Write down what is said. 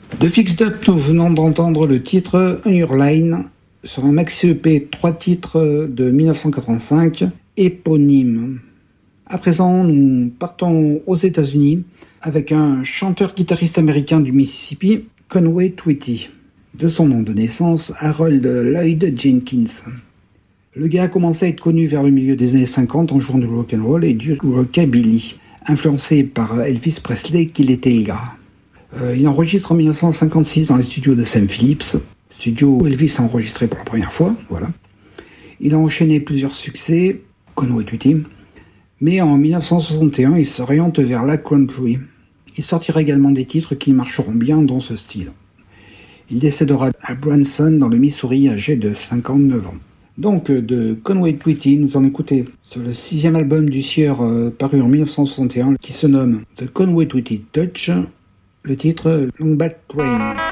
De Fixed Up, nous venons d'entendre le titre On Your Line sur un maxi EP 3 titres de 1985, éponyme. À présent, nous partons aux États-Unis avec un chanteur-guitariste américain du Mississippi, Conway Twitty, de son nom de naissance, Harold Lloyd Jenkins. Le gars a commencé à être connu vers le milieu des années 50 en jouant du rock'n'roll et du rockabilly, influencé par Elvis Presley qu'il était le gars. Il enregistre en 1956 dans les studios de Sam Phillips, studio où Elvis a enregistré pour la première fois, voilà. Il a enchaîné plusieurs succès, Conway Twitty, mais en 1961, il s'oriente vers la country. Il sortira également des titres qui marcheront bien dans ce style. Il décédera à Branson, dans le Missouri, âgé de 59 ans. Donc, de Conway Twitty, nous en écoutons sur le 6e album du sieur paru en 1961, qui se nomme The Conway Twitty Touch, le titre Longback Train.